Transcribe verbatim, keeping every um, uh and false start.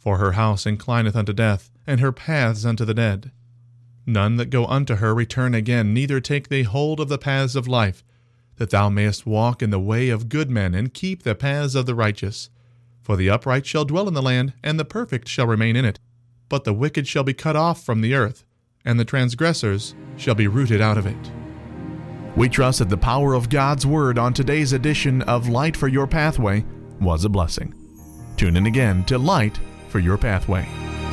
For her house inclineth unto death, and her paths unto the dead. None that go unto her return again, neither take they hold of the paths of life, that thou mayest walk in the way of good men, and keep the paths of the righteous. For the upright shall dwell in the land, and the perfect shall remain in it. But the wicked shall be cut off from the earth, and the transgressors shall be rooted out of it. We trust that the power of God's Word on today's edition of Light for Your Pathway was a blessing. Tune in again to Light for Your Pathway.